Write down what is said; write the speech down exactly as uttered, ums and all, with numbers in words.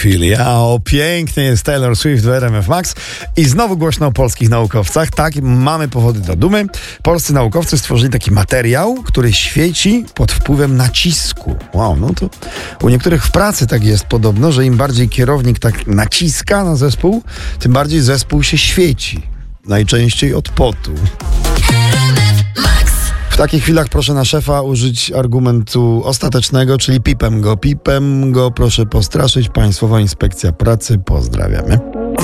chwili. A o, pięknie jest Taylor Swift w R M F Max i znowu głośno o polskich naukowcach. Tak, mamy powody do dumy. Polscy naukowcy stworzyli taki materiał, który świeci pod wpływem nacisku. Wow, no to u niektórych w pracy tak jest podobno, że im bardziej kierownik tak naciska na zespół, tym bardziej zespół się świeci. Najczęściej od potu. W takich chwilach proszę na szefa użyć argumentu ostatecznego, czyli pipem go. Pipem go proszę postraszyć. Państwowa Inspekcja Pracy. Pozdrawiamy.